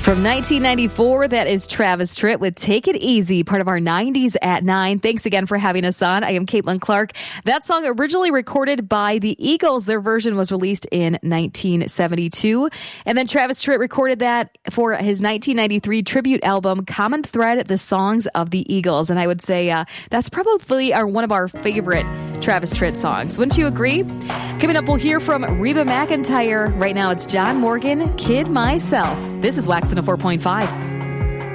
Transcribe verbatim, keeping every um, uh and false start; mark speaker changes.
Speaker 1: From nineteen ninety-four, that is Travis Tritt with Take It Easy, part of our nineties at nine. Thanks again for having us on. I am Caitlin Clark. That song originally recorded by the Eagles. Their version was released in nineteen seventy-two. And then Travis Tritt recorded that for his nineteen ninety-three tribute album, Common Thread, The Songs of the Eagles. And I would say uh, that's probably our, one of our favorite Travis Tritt songs. Wouldn't you agree? Coming up, we'll hear from Reba McEntire. Right now, it's John Morgan, Kid Myself. This is Wax one oh four point five.